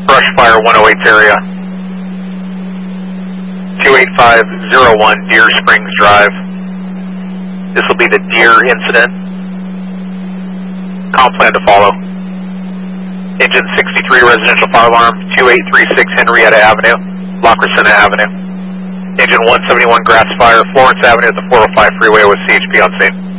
Brush fire 108's area. 28501 Deer Springs Drive. This will be the Deer incident. Comp plan to follow. Engine 63 residential fire alarm, 2836 Henrietta Avenue, La Crescenta Avenue. Engine 171 grass fire, Florence Avenue at the 405 freeway with CHP on scene.